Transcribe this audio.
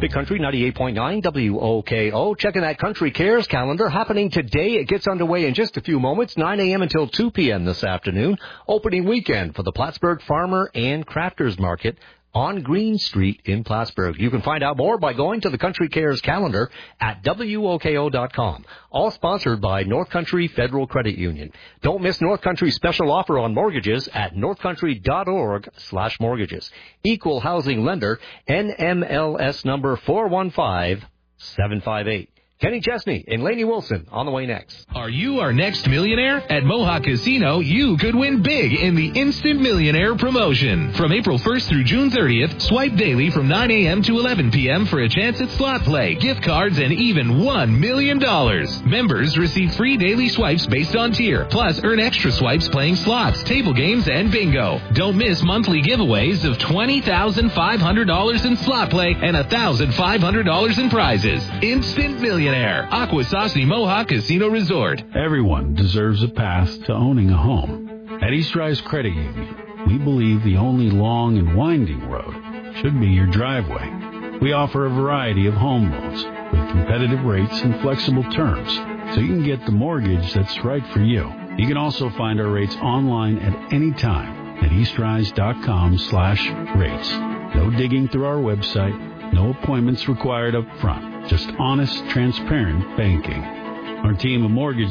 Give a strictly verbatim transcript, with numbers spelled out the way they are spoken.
Big Country ninety-eight point nine W O K O. Checking that Country Cares calendar. Happening today. It gets underway in just a few moments. nine a.m. until two p.m. this afternoon. Opening weekend for the Plattsburgh Farmer and Crafters Market on Green Street in Plattsburgh. You can find out more by going to the Country Cares calendar at W O K O dot com. All sponsored by North Country Federal Credit Union. Don't miss North Country's special offer on mortgages at northcountry.org slash mortgages. Equal housing lender, N M L S number four one five seven five eight. Kenny Chesney and Lainey Wilson on the way next. Are you our next millionaire? At Mohawk Casino, you could win big in the Instant Millionaire promotion. From April first through June thirtieth, swipe daily from nine a.m. to eleven p.m. for a chance at slot play, gift cards, and even one million dollars. Members receive free daily swipes based on tier, plus earn extra swipes playing slots, table games, and bingo. Don't miss monthly giveaways of twenty thousand five hundred dollars in slot play and one thousand five hundred dollars in prizes. Instant Millionaire. Akwesasne Mohawk Casino Resort. Everyone deserves a path to owning a home. At East Rise Credit Union, we believe the only long and winding road should be your driveway. We offer a variety of home loans with competitive rates and flexible terms, so you can get the mortgage that's right for you. You can also find our rates online at any time at eastrise.com slash rates. No digging through our website, no appointments required up front. Just honest, transparent banking. Our team of mortgage